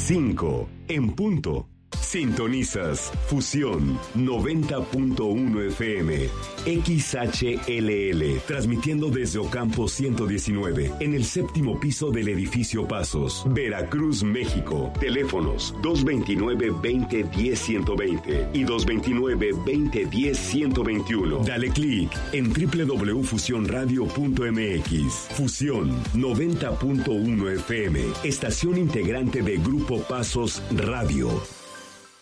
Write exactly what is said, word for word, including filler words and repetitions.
cinco en punto. Sintonizas Fusión noventa punto uno F M, X H L L, transmitiendo desde Ocampo ciento diecinueve, en el séptimo piso del edificio Pasos, Veracruz, México. Teléfonos dos veintinueve, veinte, diez, ciento veinte y dos veintinueve, veinte, diez, ciento veintiuno. Dale clic en doble u doble u doble u punto fusión radio punto m x. Fusión noventa punto uno F M, estación integrante de Grupo Pasos Radio.